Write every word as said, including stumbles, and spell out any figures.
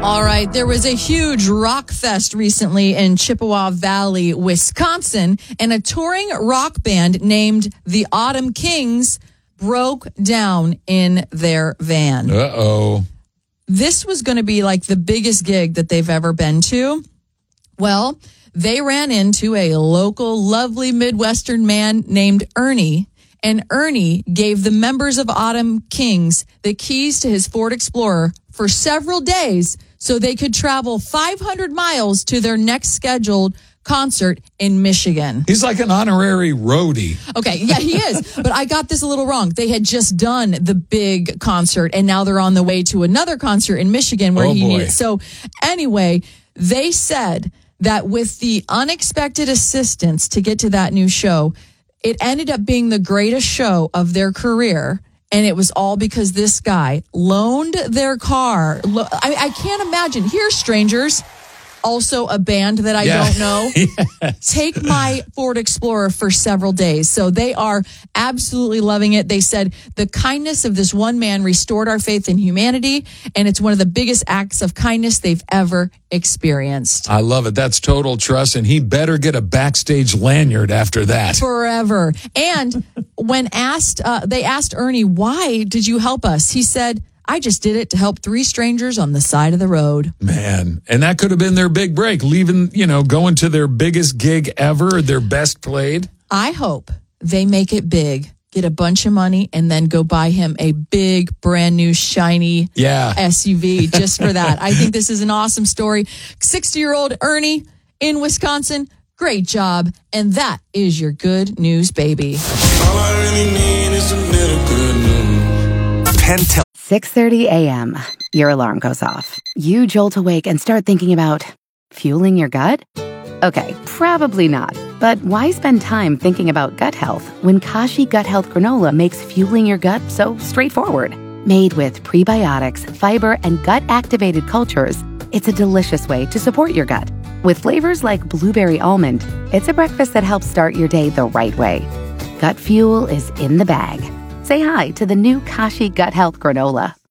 All right, there was a huge rock fest recently in Chippewa Valley, Wisconsin, and a touring rock band named the Autumn Kings broke down in their van. Uh-oh. This was going to be like the biggest gig that they've ever been to. Well, they ran into a local, lovely Midwestern man named Ernie, and Ernie gave the members of Autumn Kings the keys to his Ford Explorer for several days so they could travel five hundred miles to their next scheduled concert in Michigan. He's like an honorary roadie. Okay, yeah, he is. But I got this a little wrong. They had just done the big concert, and now they're on the way to another concert in Michigan where oh, he boy. needed. So anyway, they said that with the unexpected assistance to get to that new show, it ended up being the greatest show of their career. And it was all because this guy loaned their car. Lo- I, I can't imagine. Here, strangers, also a band that I Yeah. don't know. Yes. Take my Ford Explorer for several days. So they are absolutely loving it. They said the kindness of this one man restored our faith in humanity, and it's one of the biggest acts of kindness they've ever experienced. I love it. That's total trust, and he better get a backstage lanyard after that. Forever. And when asked, uh, they asked Ernie, why did you help us? He said, I just did it to help three strangers on the side of the road. Man, and that could have been their big break, leaving, you know, going to their biggest gig ever, their best played. I hope they make it big, get a bunch of money, and then go buy him a big, brand new, shiny Yeah. S U V just for that. I think this is an awesome story. sixty-year-old Ernie in Wisconsin, great job. And that is your good news, baby. All I really need is a little good news. Pentel. six thirty a.m. Your alarm goes off. You jolt awake and start thinking about fueling your gut? Okay, probably not. But why spend time thinking about gut health when Kashi Gut Health Granola makes fueling your gut so straightforward? Made with prebiotics, fiber, and gut-activated cultures, it's a delicious way to support your gut. With flavors like blueberry almond, it's a breakfast that helps start your day the right way. Gut fuel is in the bag. Say hi to the new Kashi Gut Health Granola.